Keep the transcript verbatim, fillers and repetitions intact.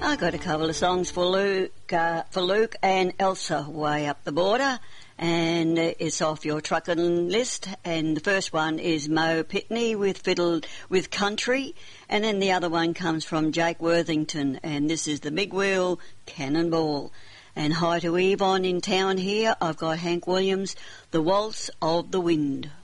I got a couple of songs for Luke, uh, for Luke and Elsa way up the border, and it's off your truckin' list. And the first one is Mo Pitney with Fiddle with Country, and then the other one comes from Jake Worthington, and this is the Big Wheel Cannonball. And hi to Yvonne in town here. I've got Hank Williams, The Waltz of the Wind.